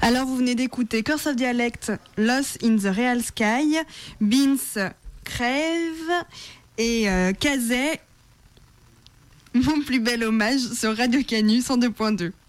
Alors vous venez d'écouter Curse of Dialect, Lost in the Real Sky, Beans, Crève et Kazay, mon plus bel hommage sur Radio Canu 102.2.